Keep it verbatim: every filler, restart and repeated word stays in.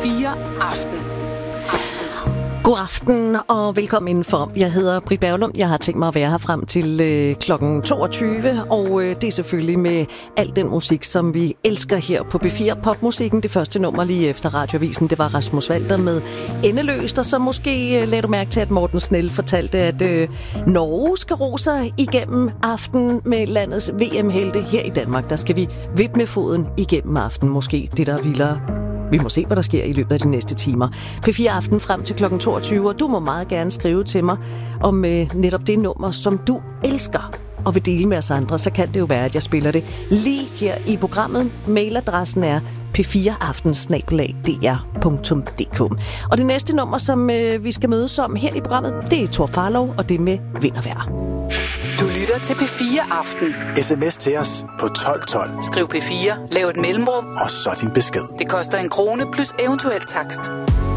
fire Aften. God aften og velkommen indenfor. Jeg hedder Britt Berglund. Jeg har tænkt mig at være her frem til øh, klokken toogtyve, og øh, det er selvfølgelig med al den musik, som vi elsker her på B fire. Popmusikken, det første nummer lige efter Radioavisen, det var Rasmus Walter med Endeløst, og så måske øh, lagde du mærke til, at Morten Snell fortalte, at øh, Norge skal ro sig igennem aften med landets V M-helte. Her i Danmark, der skal vi vippe med foden igennem aften, måske det, der er vildere. Vi må se, hvad der sker i løbet af de næste timer. P fire Aften frem til klokken toogtyve, og du må meget gerne skrive til mig om øh, netop det nummer, som du elsker og vil dele med os andre. Så kan det jo være, at jeg spiller det lige her i programmet. Mailadressen er p fire aften snabel-a d r punktum d k. Og det næste nummer, som øh, vi skal mødes om her i programmet, det er Thor Farlov, og det med Vind og Vejr. Du lytter til P fire Aften. Sms til os på tolv tolv. Skriv P fire, lav et mellemrum, og så din besked. Det koster en krone plus eventuel takst.